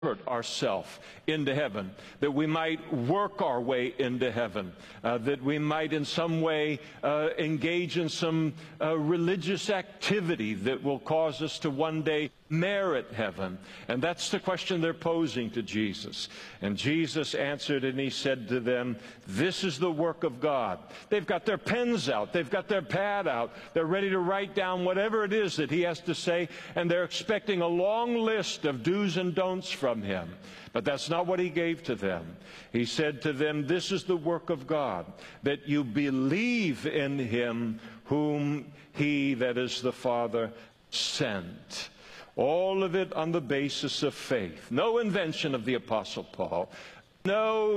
ourselves into heaven, that we might work our way into heaven, that we might in some way engage in some religious activity that will cause us to one day merit heaven. And that's the question they're posing to Jesus. And Jesus answered and he said to them, this is the work of God. They've got their pens out, they've got their pad out, they're ready to write down whatever it is that he has to say, and they're expecting a long list of do's and don'ts from him. But that's not what he gave to them. He said to them, this is the work of God, that you believe in him whom he, that is the Father, sent. All of it on the basis of faith. No invention of the Apostle Paul. No,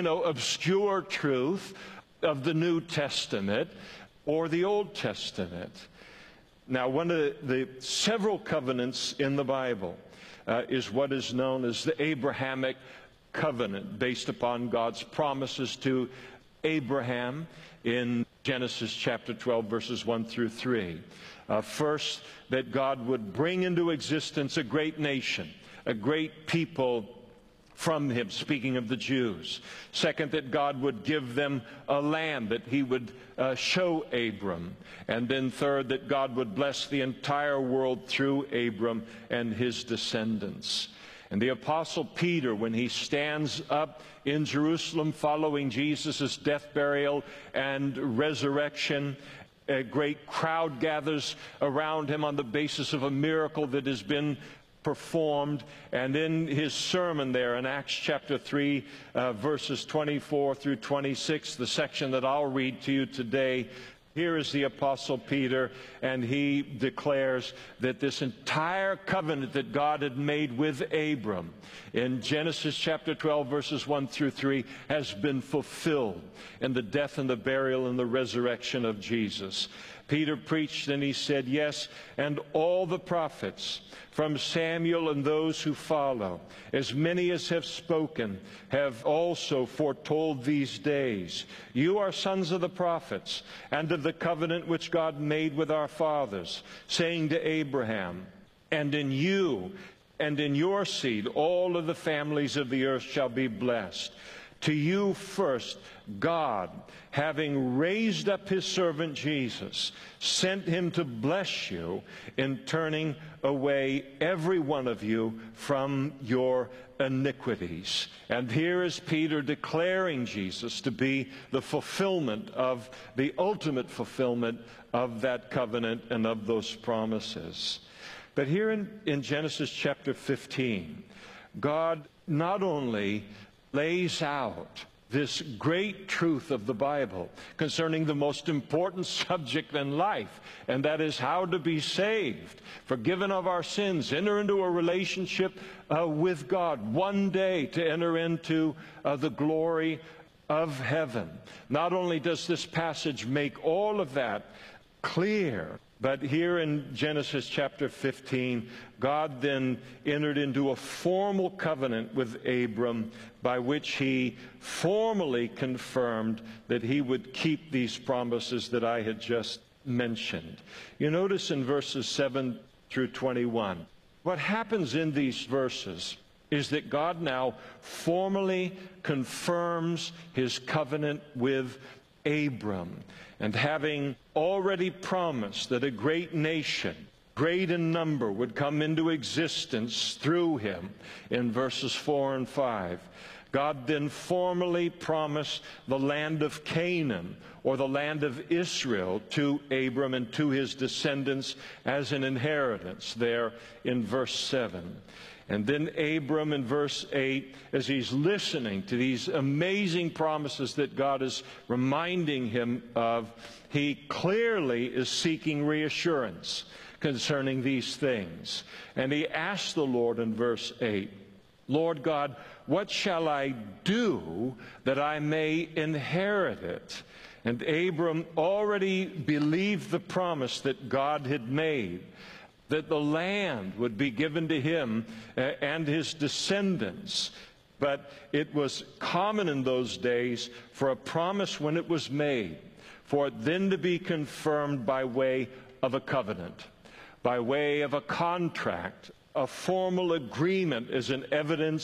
obscure truth of the New Testament or the Old Testament. Now, one of the several covenants in the Bible is what is known as the Abrahamic covenant, based upon God's promises to Abraham in Genesis chapter 12, verses 1 through 3. First, that God would bring into existence a great nation, a great people from him, speaking of the Jews. Second, that God would give them a land that he would show Abram. And then third, that God would bless the entire world through Abram and his descendants. And the Apostle Peter, when he stands up in Jerusalem following Jesus' death, burial, and resurrection, a great crowd gathers around him on the basis of a miracle that has been performed. And in his sermon there in Acts chapter 3, verses 24 through 26, the section that I'll read to you today, here is the Apostle Peter, and he declares that this entire covenant that God had made with Abram in Genesis chapter 12, verses 1 through 3, has been fulfilled in the death and the burial and the resurrection of Jesus. Peter preached and he said, yes, and all the prophets, from Samuel and those who follow, as many as have spoken, have also foretold these days. You are sons of the prophets, and of the covenant which God made with our fathers, saying to Abraham, and in you and in your seed all of the families of the earth shall be blessed. To you first, God, having raised up his servant Jesus, sent him to bless you in turning away every one of you from your iniquities. And here is Peter declaring Jesus to be the fulfillment of the ultimate fulfillment of that covenant and of those promises. But here in Genesis chapter 15, God not only lays out this great truth of the Bible concerning the most important subject in life, and that is how to be saved, forgiven of our sins, enter into a relationship with God, one day to enter into the glory of heaven. Not only does this passage make all of that clear, but here in Genesis chapter 15, God then entered into a formal covenant with Abram by which he formally confirmed that he would keep these promises that I had just mentioned. You notice in verses 7 through 21, what happens in these verses is that God now formally confirms his covenant with Abram. And having already promised that a great nation, great in number, would come into existence through him in verses 4 and 5, God then formally promised the land of Canaan, or the land of Israel, to Abram and to his descendants as an inheritance there in verse 7. And then Abram in verse 8, as he's listening to these amazing promises that God is reminding him of, he clearly is seeking reassurance concerning these things. And he asks the Lord in verse 8, Lord God, what shall I do that I may inherit it? And Abram already believed the promise that God had made, that the land would be given to him and his descendants. But it was common in those days for a promise, when it was made, for it then to be confirmed by way of a covenant, by way of a contract, a formal agreement as an evidence